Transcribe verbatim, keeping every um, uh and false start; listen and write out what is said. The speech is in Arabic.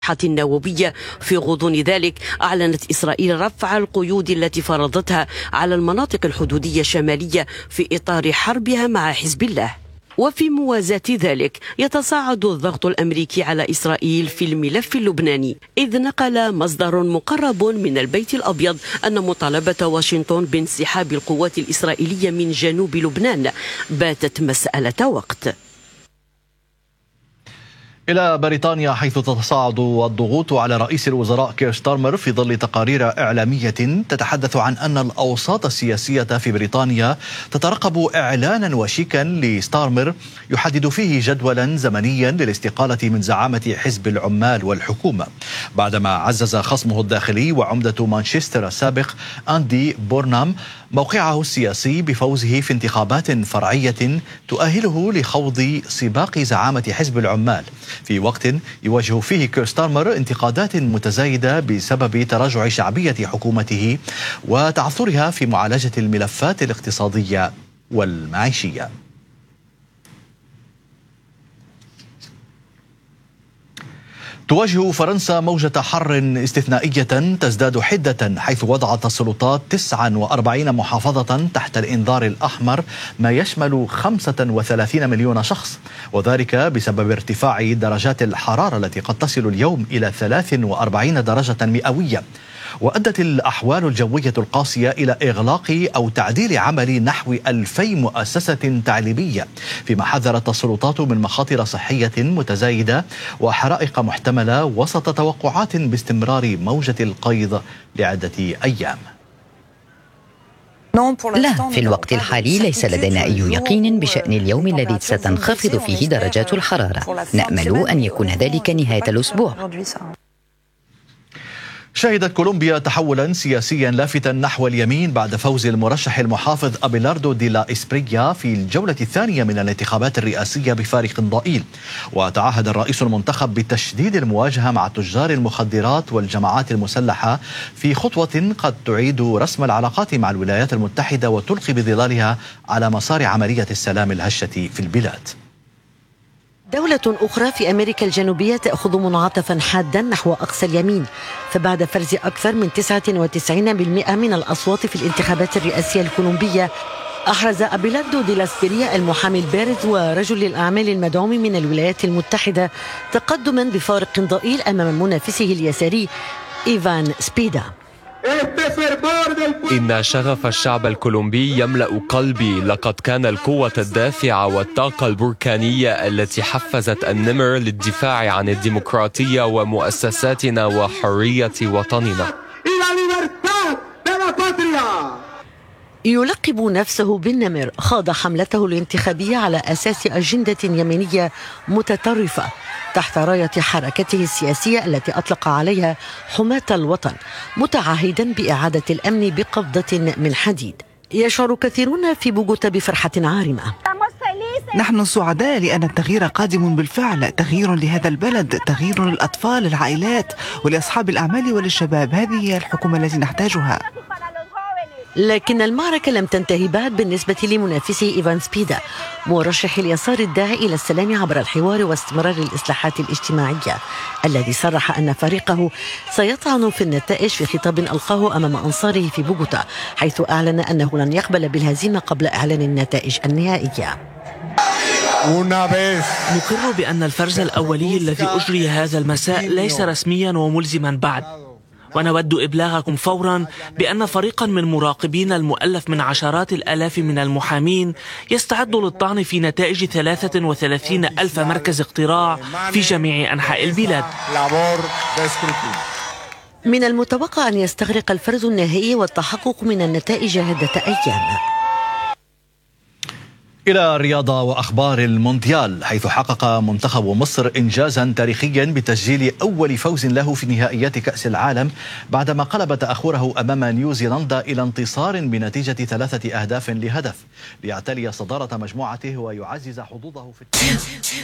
النووية. في غضون ذلك أعلنت إسرائيل رفع القيود التي فرضتها على المناطق الحدودية الشمالية في إطار حربها مع حزب الله. وفي موازاة ذلك يتصاعد الضغط الأمريكي على إسرائيل في الملف اللبناني، إذ نقل مصدر مقرب من البيت الأبيض أن مطالبة واشنطن بانسحاب القوات الإسرائيلية من جنوب لبنان باتت مسألة وقت. إلى بريطانيا، حيث تتصاعد الضغوط على رئيس الوزراء كير ستارمر في ظل تقارير إعلامية تتحدث عن أن الأوساط السياسية في بريطانيا تترقب إعلانا وشيكا لستارمر يحدد فيه جدولا زمنيا للاستقالة من زعامة حزب العمال والحكومة، بعدما عزز خصمه الداخلي وعمدة مانشستر السابق أندي بورنام موقعه السياسي بفوزه في انتخابات فرعية تؤهله لخوض سباق زعامة حزب العمال، في وقت يواجه فيه كير ستارمر انتقادات متزايدة بسبب تراجع شعبية حكومته وتعثرها في معالجة الملفات الاقتصادية والمعيشية. تواجه فرنسا موجة حر استثنائية تزداد حدة، حيث وضعت السلطات تسعة وأربعين محافظة تحت الإنذار الأحمر، ما يشمل خمسة وثلاثين مليون شخص، وذلك بسبب ارتفاع درجات الحرارة التي قد تصل اليوم إلى ثلاث وأربعين درجة مئوية. وأدت الأحوال الجوية القاسية إلى إغلاق أو تعديل عمل نحو ألفي مؤسسة تعليمية، فيما حذرت السلطات من مخاطر صحية متزايدة وحرائق محتملة وسط توقعات باستمرار موجة القيظ لعدة أيام. لا، في الوقت الحالي ليس لدينا أي يقين بشأن اليوم الذي ستنخفض فيه درجات الحرارة. نأمل أن يكون ذلك نهاية الأسبوع. شهدت كولومبيا تحولا سياسيا لافتا نحو اليمين بعد فوز المرشح المحافظ أبيلاردو دي لا إسبريا في الجولة الثانية من الانتخابات الرئاسية بفارق ضئيل. وتعهد الرئيس المنتخب بتشديد المواجهة مع تجار المخدرات والجماعات المسلحة في خطوة قد تعيد رسم العلاقات مع الولايات المتحدة وتلقي بظلالها على مسار عملية السلام الهشة في البلاد. دولة أخرى في أمريكا الجنوبية تأخذ منعطفا حادا نحو أقصى اليمين، فبعد فرز أكثر من تسعة وتسعين بالمئة من الأصوات في الانتخابات الرئاسية الكولومبية، أحرز أبيلاردو دي لا إسبريا المحامي البارز ورجل الأعمال المدعوم من الولايات المتحدة تقدما بفارق ضئيل أمام منافسه اليساري إيفان سبيدا. إن شغف الشعب الكولومبي يملأ قلبي. لقد كان القوة الدافعة والطاقة البركانية التي حفزت النمر للدفاع عن الديمقراطية ومؤسساتنا وحرية وطننا. يلقب نفسه بالنمر، خاض حملته الانتخابية على أساس أجندة يمينية متطرفة تحت راية حركته السياسية التي أطلق عليها حماة الوطن، متعهدا بإعادة الأمن بقبضة من حديد. يشعر كثيرون في بوغوتا بفرحة عارمة. نحن سعداء لأن التغيير قادم بالفعل، تغيير لهذا البلد، تغيير للأطفال، العائلات ولأصحاب الأعمال وللشباب. هذه هي الحكومة التي نحتاجها. لكن المعركة لم تنتهي بعد بالنسبة لمنافسه إيفان سبيدا، مرشح اليسار الداعي إلى السلام عبر الحوار واستمرار الإصلاحات الاجتماعية، الذي صرح أن فريقه سيطعن في النتائج في خطاب ألقاه أمام أنصاره في بوغوتا، حيث أعلن أنه لن يقبل بالهزيمة قبل إعلان النتائج النهائية. نقر بأن الفرز الأولي الذي أجري هذا المساء ليس رسميا وملزما بعد، ونود إبلاغكم فورا بأن فريقا من مراقبين المؤلف من عشرات الآلاف من المحامين يستعد للطعن في نتائج ثلاثة وثلاثين ألف مركز اقتراع في جميع أنحاء البلاد. من المتوقع أن يستغرق الفرز النهائي والتحقق من النتائج عدة أيام. إلى الرياضة وأخبار المونديال، حيث حقق منتخب مصر إنجازا تاريخيا بتسجيل أول فوز له في نهائيات كأس العالم بعدما قلب تأخره أمام نيوزيلندا إلى انتصار بنتيجة ثلاثة أهداف لهدف، ليعتلي صدارة مجموعته ويعزز حظوظه في